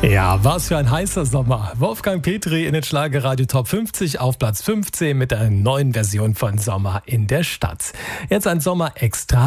Ja, was für ein heißer Sommer. Wolfgang Petri in den Schlagerradio Top 50 auf Platz 15 mit einer neuen Version von Sommer in der Stadt. Jetzt ein Sommer extra